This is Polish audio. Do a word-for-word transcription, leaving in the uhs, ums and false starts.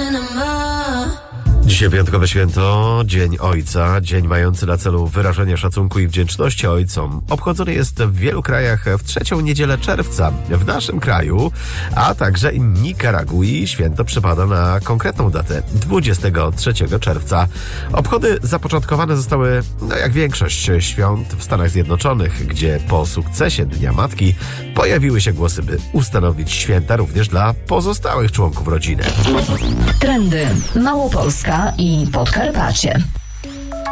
Dzisiaj wyjątkowe święto, Dzień Ojca, dzień mający na celu wyrażenie szacunku i wdzięczności ojcom. Obchodzony jest w wielu krajach w trzecią niedzielę czerwca. W naszym kraju, a także i Nikaragui, święto przypada na konkretną datę, dwudziestego trzeciego czerwca. Obchody zapoczątkowane zostały, no jak większość świąt w Stanach Zjednoczonych, gdzie po sukcesie Dnia Matki pojawiły się głosy, by ustanowić święta również dla pozostałych członków rodziny. Trendy Małopolska i Podkarpacie.